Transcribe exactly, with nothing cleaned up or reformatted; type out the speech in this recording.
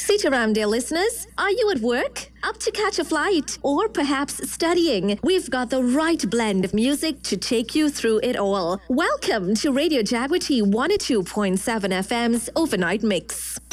Sitaram, dear listeners, are you at work? Up to catch a flight? Or perhaps studying? We've got the right blend of music to take you through it all. Welcome to Radio Jaguar one oh two point seven F M's Overnight Mix.